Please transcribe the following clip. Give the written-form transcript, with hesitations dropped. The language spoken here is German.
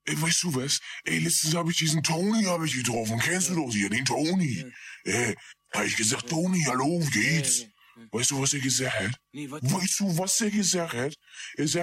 ey, weißt du was? Ey, letztens habe ich diesen Tony getroffen. Kennst du doch hier, den Tony? Habe ich gesagt, Tony, hallo, wie geht's? Weißt du, was er gesagt hat? Nee, was? Weißt du, was er gesagt hat? Er sagt,